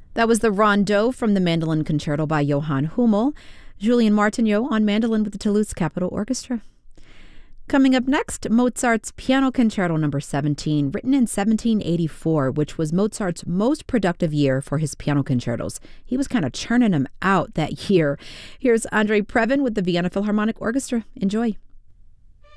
That was the Rondeau from the Mandolin Concerto by Johann Hummel. Julien Martigneau on mandolin with the Toulouse Capitol Orchestra. Coming up next, Mozart's Piano Concerto No. 17, written in 1784, which was Mozart's most productive year for his piano concertos. He was kind of churning them out that year. Here's Andre Previn with the Vienna Philharmonic Orchestra. Enjoy.